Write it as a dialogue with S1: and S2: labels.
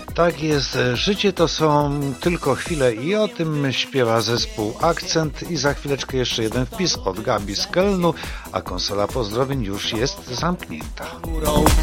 S1: Tak jest, życie to są tylko chwile i o tym śpiewa zespół Akcent i za chwileczkę jeszcze jeden wpis od Gabi z Kelnu, a konsola pozdrowień już jest zamknięta.